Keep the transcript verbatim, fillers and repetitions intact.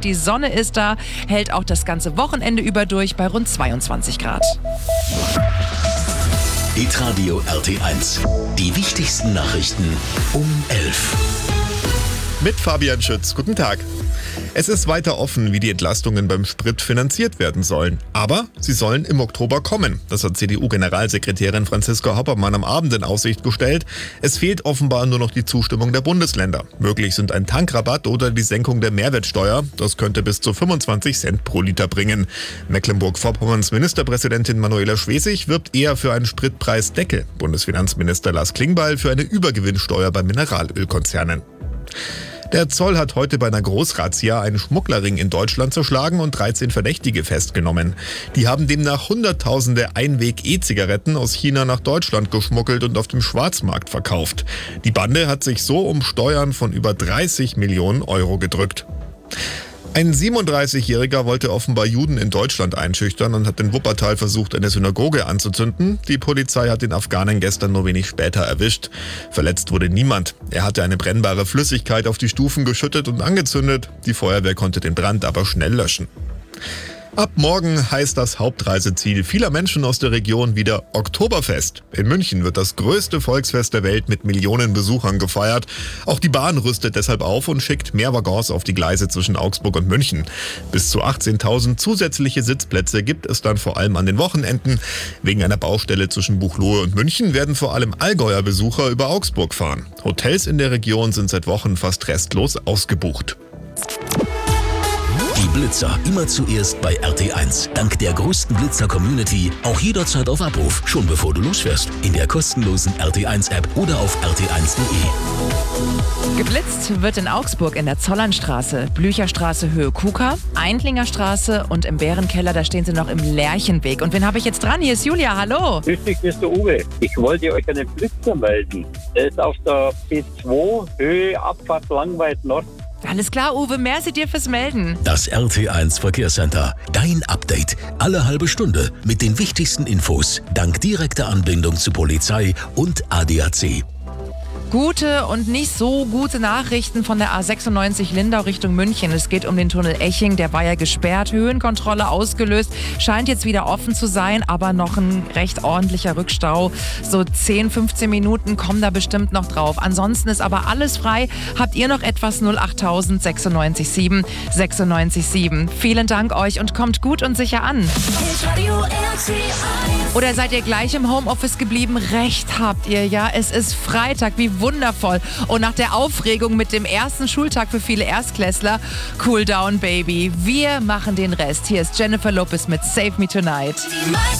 Die Sonne ist da, hält auch das ganze Wochenende über durch bei rund zweiundzwanzig Grad. Hitradio R T eins. Die wichtigsten Nachrichten um elf. Mit Fabian Schütz. Guten Tag. Es ist weiter offen, wie die Entlastungen beim Sprit finanziert werden sollen. Aber sie sollen im Oktober kommen. Das hat C D U-Generalsekretärin Franziska Hoppermann am Abend in Aussicht gestellt. Es fehlt offenbar nur noch die Zustimmung der Bundesländer. Möglich sind ein Tankrabatt oder die Senkung der Mehrwertsteuer. Das könnte bis zu fünfundzwanzig Cent pro Liter bringen. Mecklenburg-Vorpommerns Ministerpräsidentin Manuela Schwesig wirbt eher für einen Spritpreisdeckel. Bundesfinanzminister Lars Klingbeil für eine Übergewinnsteuer bei Mineralölkonzernen. Der Zoll hat heute bei einer Großrazzia einen Schmugglerring in Deutschland zerschlagen und dreizehn Verdächtige festgenommen. Die haben demnach Hunderttausende Einweg-E-Zigaretten aus China nach Deutschland geschmuggelt und auf dem Schwarzmarkt verkauft. Die Bande hat sich so um Steuern von über dreißig Millionen Euro gedrückt. Ein siebenunddreißigjähriger wollte offenbar Juden in Deutschland einschüchtern und hat in Wuppertal versucht, eine Synagoge anzuzünden. Die Polizei hat den Afghanen gestern nur wenig später erwischt. Verletzt wurde niemand. Er hatte eine brennbare Flüssigkeit auf die Stufen geschüttet und angezündet. Die Feuerwehr konnte den Brand aber schnell löschen. Ab morgen heißt das Hauptreiseziel vieler Menschen aus der Region wieder Oktoberfest. In München wird das größte Volksfest der Welt mit Millionen Besuchern gefeiert. Auch die Bahn rüstet deshalb auf und schickt mehr Waggons auf die Gleise zwischen Augsburg und München. Bis zu achtzehntausend zusätzliche Sitzplätze gibt es dann vor allem an den Wochenenden. Wegen einer Baustelle zwischen Buchloe und München werden vor allem Allgäuer Besucher über Augsburg fahren. Hotels in der Region sind seit Wochen fast restlos ausgebucht. Die Blitzer immer zuerst bei R T eins. Dank der größten Blitzer-Community auch jederzeit auf Abruf, schon bevor du losfährst. In der kostenlosen R T eins App oder auf r t eins punkt de. Geblitzt wird in Augsburg in der Zollernstraße, Blücherstraße Höhe Kuka, Eindlingerstraße und im Bärenkeller, da stehen sie noch im Lerchenweg. Und wen habe ich jetzt dran? Hier ist Julia, hallo. Grüß dich, Mister Uwe. Ich wollte euch einen Blitzer melden. Der ist auf der B zwei, Höhe Abfahrt Langweid Nord. Alles klar, Uwe, merci dir fürs Melden. Das R T eins Verkehrscenter. Dein Update. Alle halbe Stunde mit den wichtigsten Infos. Dank direkter Anbindung zu Polizei und A D A C. Gute und nicht so gute Nachrichten von der A sechsundneunzig Lindau Richtung München. Es geht um den Tunnel Eching, der war ja gesperrt, Höhenkontrolle ausgelöst, scheint jetzt wieder offen zu sein, aber noch ein recht ordentlicher Rückstau. So zehn, fünfzehn Minuten kommen da bestimmt noch drauf. Ansonsten ist aber alles frei. Habt ihr noch etwas? null acht sechsundneunzig sieben sechsundneunzig sieben. Vielen Dank euch und kommt gut und sicher an. Oder seid ihr gleich im Homeoffice geblieben? Recht habt ihr, ja. Es ist Freitag, wie wundervoll. Und nach der Aufregung mit dem ersten Schultag für viele Erstklässler, cool down, baby. Wir machen den Rest. Hier ist Jennifer Lopez mit Save Me Tonight.